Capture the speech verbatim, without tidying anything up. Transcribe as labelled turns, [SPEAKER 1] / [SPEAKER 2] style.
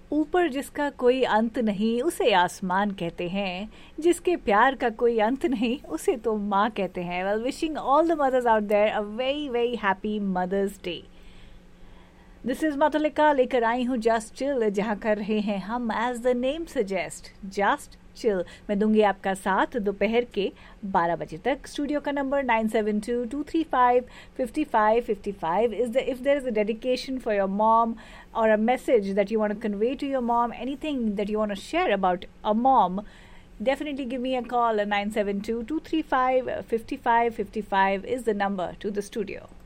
[SPEAKER 1] ऊपर जिसका कोई अंत नहीं उसे आसमान कहते हैं, जिसके प्यार का कोई अंत नहीं उसे तो माँ कहते हैं। Well, wishing all the mother's out there a very very happy mother's day. This is मातुलिका, लेकर आई हूँ जस्ट चिल, जहाँ कर रहे हैं हम as the name suggest just chill. मैं दूंगी आपका साथ दोपहर के बारह बजे तक। स्टूडियो का number nine seven to to three five fifty five fifty five is the if there is a dedication for your mom or a message that you want to convey to your mom, anything that you want to share about a mom, definitely give me a call. nine seven two two three five five five five five is the number to the studio.